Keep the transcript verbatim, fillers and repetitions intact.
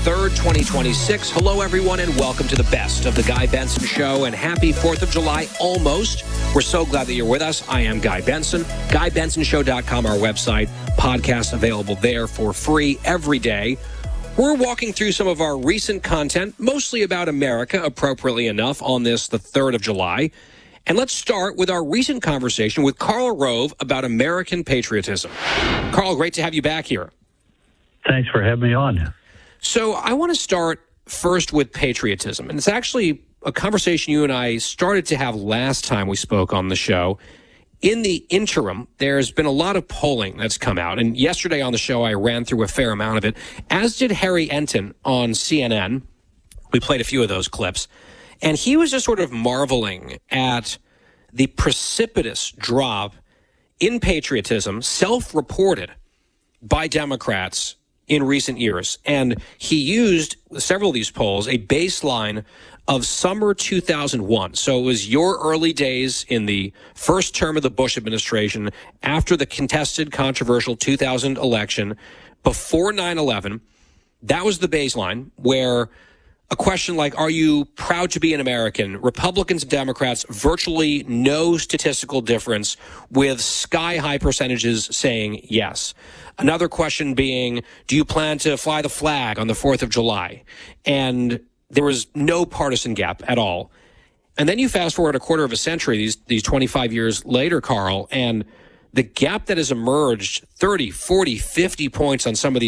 third, twenty twenty-six. Hello, everyone, and welcome to the best of the Guy Benson Show, and happy fourth of July almost. We're so glad that you're with us. I am Guy Benson. guy benson show dot com, our website. Podcast available there for free every day. We're walking through some of our recent content, mostly about America, appropriately enough, on this, the third of July. And let's start with our recent conversation with Karl Rove about American patriotism. Karl, great to have you back here. Thanks for having me on. So I want to start first with patriotism. And it's actually a conversation you and I started to have last time we spoke on the show. In the interim, there's been a lot of polling that's come out. And yesterday on the show, I ran through a fair amount of it, as did Harry Enton on C N N. We played a few of those clips. And he was just sort of marveling at the precipitous drop in patriotism, self-reported by Democrats in recent years. And he used several of these polls, a baseline of summer two thousand one. So it was your early days in the first term of the Bush administration, after the contested, controversial two thousand election, before nine eleven. That was the baseline, where a question like, are you proud to be an American? Republicans and Democrats, virtually no statistical difference, with sky-high percentages saying yes. Another question being, do you plan to fly the flag on the fourth of July? And there was no partisan gap at all. And then you fast forward a quarter of a century, these, these twenty-five years later, Karl, and the gap that has emerged, thirty, forty, fifty points on some of these